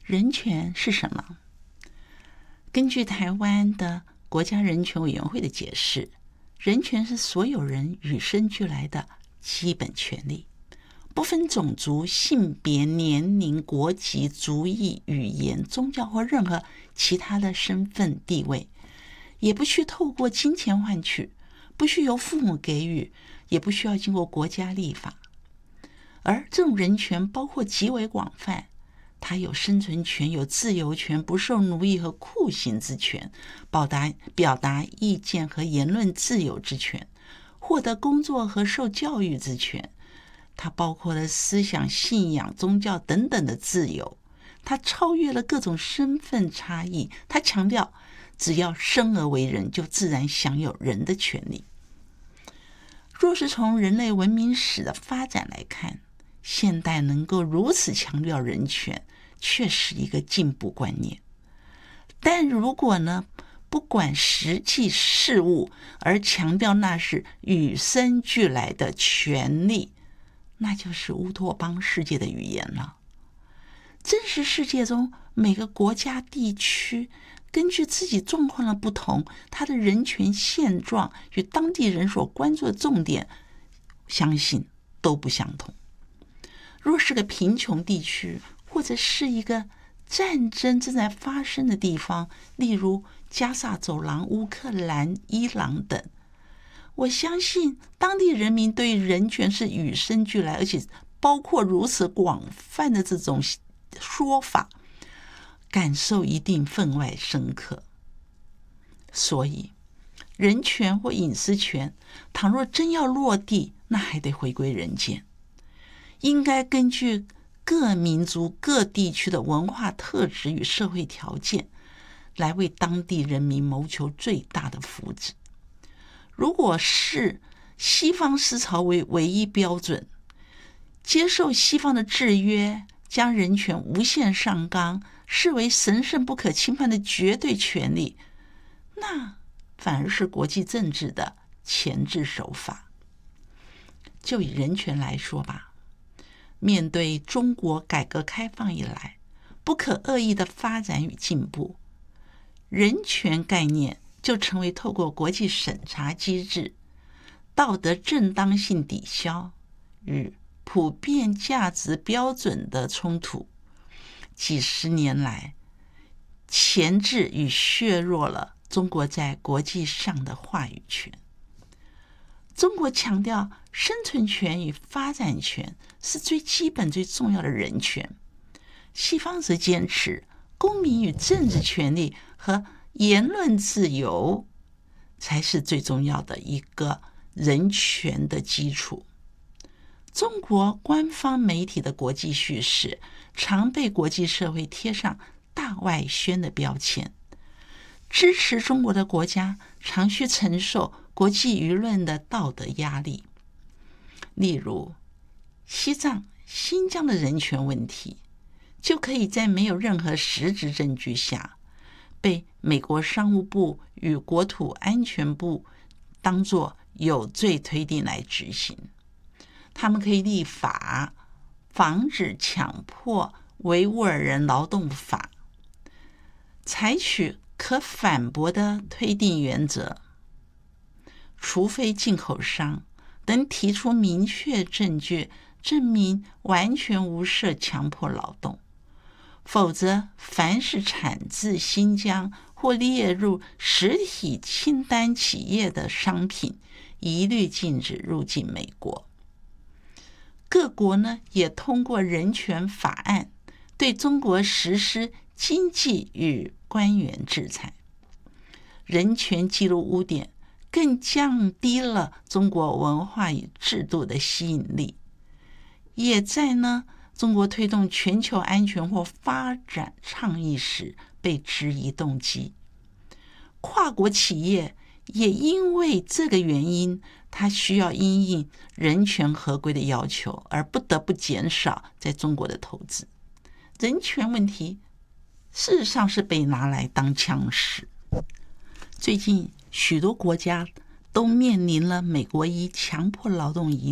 人权是什么？根据台湾的国家人权委员会的解释，人权是所有人与生俱来的基本权利，不分种族、性别、年龄、国籍、族裔、语言、宗教或任何其他的身份地位，也不需透过金钱换取，不需由父母给予，也不需要经过国家立法。而这种人权包括极为广泛，它有生存权、有自由权、不受奴役和酷刑之权、表达意见和言论自由之权、获得工作和受教育之权。它包括了思想、信仰、宗教等等的自由。它超越了各种身份差异。它强调，只要生而为人，就自然享有人的权利。若是从人类文明史的发展来看，现代能够如此强调人权，确是一个进步观念。但如果呢，不管实际事物，而强调那是与生俱来的权利，那就是乌托邦世界的语言了。真实世界中，每个国家地区根据自己状况的不同，它的人权现状与当地人所关注的重点，相信都不相同。若是个贫穷地区，或者是一个战争正在发生的地方，例如加萨走廊、乌克兰、伊朗等，我相信当地人民对人权是与生俱来，而且包括如此广泛的这种说法，感受一定分外深刻。所以人权或隐私权，倘若真要落地，那还得回归人间，应该根据各民族各地区的文化特质与社会条件，来为当地人民谋求最大的福祉。如果视西方思潮为唯一标准，接受西方的制约，将人权无限上纲，视为神圣不可侵犯的绝对权利，那反而是国际政治的钳制手法。就以人权来说吧，面对中国改革开放以来不可恶意的发展与进步，人权概念就成为透过国际审查机制、道德正当性抵消与普遍价值标准的冲突，几十年来钳制与削弱了中国在国际上的话语权。中国强调生存权与发展权是最基本最重要的人权，西方则坚持公民与政治权利和言论自由才是最重要的一个人权的基础。中国官方媒体的国际叙事常被国际社会贴上大外宣的标签，支持中国的国家常需承受国际舆论的道德压力。例如西藏、新疆的人权问题，就可以在没有任何实质证据下，被美国商务部与国土安全部当作有罪推定来执行。他们可以立法防止强迫维吾尔人劳动法，采取可反驳的推定原则，除非进口商能提出明确证据证明完全无涉强迫劳动，否则凡是产自新疆或列入实体清单企业的商品，一律禁止入境美国。各国呢也通过人权法案对中国实施经济与官员制裁。人权记录污点更降低了中国文化与制度的吸引力，也在中国推动全球安全或发展倡议时被质疑动机。跨国企业也因为这个原因，它需要因应人权合规的要求，而不得不减少在中国的投资。人权问题事实上是被拿来当枪使。最近许多国家都面临了美国以强迫劳动